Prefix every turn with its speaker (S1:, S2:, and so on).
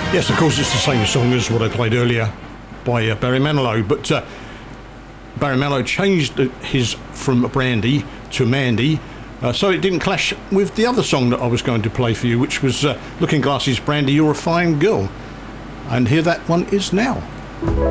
S1: Yes, of course, it's the same song as what I played earlier by Barry Manilow, but Barry Manilow changed his from Brandy to Mandy, so it didn't clash with the other song that I was going to play for you, which was Looking Glass's Brandy, You're a Fine Girl. And here that one is now.